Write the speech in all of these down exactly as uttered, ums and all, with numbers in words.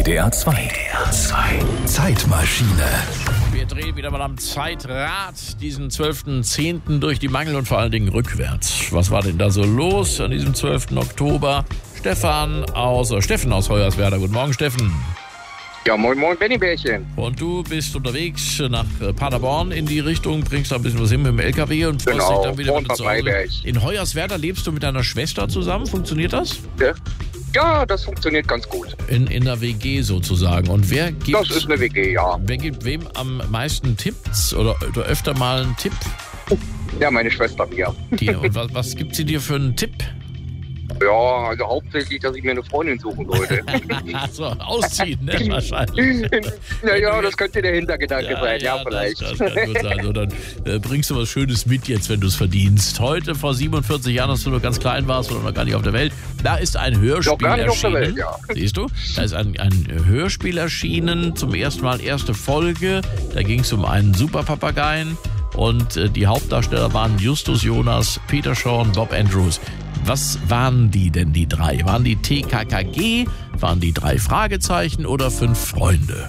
D R zwei. D D R zwei. Zeitmaschine. Wir drehen wieder mal am Zeitrad diesen zwölften zehnten durch die Mangel und vor allen Dingen rückwärts. Was war denn da so los an diesem zwölften Oktober? Stefan aus, äh, Steffen aus Hoyerswerda. Guten Morgen, Steffen. Ja, moin, moin, Benny-Bärchen. Und du bist unterwegs nach Paderborn in die Richtung, bringst da ein bisschen was hin mit dem L K W und freust Genau, dich dann wieder, wenn du zu Hause. Freiberg. In Hoyerswerda lebst du mit deiner Schwester zusammen. Funktioniert das? Ja, ja, das funktioniert ganz gut. In, in der W G sozusagen. Und wer gibt, Das ist eine W G, ja. wer gibt wem am meisten Tipps oder, oder öfter mal einen Tipp? Ja, meine Schwester mir. Dir. Und was, was gibt sie dir für einen Tipp? Ja, also hauptsächlich, dass ich mir eine Freundin suchen wollte. so, ausziehen, ne? Wahrscheinlich. Naja, das könnte der Hintergedanke Ja, sein, ja, ja, vielleicht. Das, das kann gut sein. So, dann äh, bringst du was Schönes mit jetzt, wenn du es verdienst. Heute, vor siebenundvierzig Jahren, als du noch ganz klein warst oder noch gar nicht auf der Welt, da ist ein Hörspiel Noch gar nicht auf der erschienen. Welt, ja. Siehst du? Da ist ein, ein Hörspiel erschienen, zum ersten Mal erste Folge. Da ging es um einen Superpapageien und äh, die Hauptdarsteller waren Justus Jonas, Peter Shaw und Bob Andrews. Was waren die denn, die drei? Waren die T K K G? Waren die drei Fragezeichen oder fünf Freunde?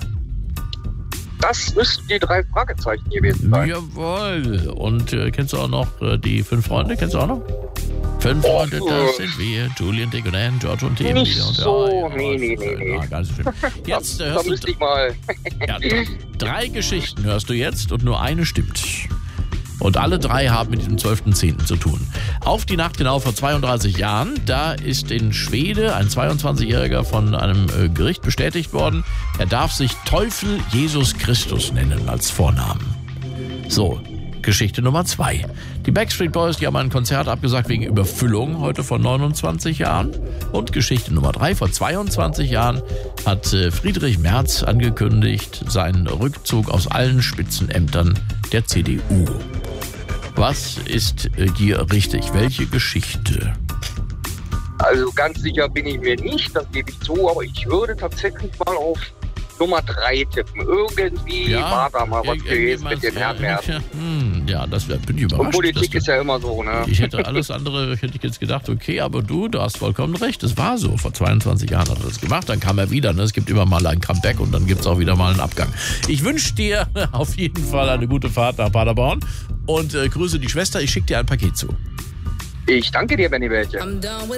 Das müssten die drei Fragezeichen gewesen sein. Jawohl. Und äh, kennst du auch noch äh, die fünf Freunde? Kennst du auch noch? Fünf Oh, Freunde, das sind wir. Julian, Dick und Ann, George und Tim. Nicht und so, ja, nee, ja, nee, schön, nee, nee. Ja, ganz schön. Jetzt äh, Da hörst du müsste ich mal... ja, drei, drei Geschichten hörst du jetzt und nur eine stimmt. Und alle drei haben mit diesem zwölften zehnten zu tun. Auf die Nacht genau vor zweiunddreißig Jahren, da ist in Schwede ein zweiundzwanzigjähriger von einem äh, Gericht bestätigt worden, er darf sich Teufel Jesus Christus nennen als Vornamen. So, Geschichte Nummer zwei. Die Backstreet Boys, die haben ein Konzert abgesagt wegen Überfüllung, heute vor neunundzwanzig Jahren. Und Geschichte Nummer drei, vor zweiundzwanzig Jahren hat äh, Friedrich Merz angekündigt, seinen Rückzug aus allen Spitzenämtern der C D U. Was ist äh, hier richtig? Welche Geschichte? Also ganz sicher bin ich mir nicht, das gebe ich zu, aber ich würde tatsächlich mal auf Nummer drei tippen. Irgendwie war da mal was gewesen mit dem Herrn Merz. Ja, hm, ja, das wär, bin ich überrascht. Und Politik du, ist ja immer so, ne? Ich hätte alles andere, hätte ich jetzt gedacht, okay, aber du, du hast vollkommen recht, es war so. Vor zweiundzwanzig Jahren hat er das gemacht, dann kam er wieder. Ne? Es gibt immer mal ein Comeback und dann gibt es auch wieder mal einen Abgang. Ich wünsche dir auf jeden Fall eine gute Fahrt nach Paderborn und äh, grüße die Schwester, ich schicke dir ein Paket zu. Ich danke dir, Benny Bärchen.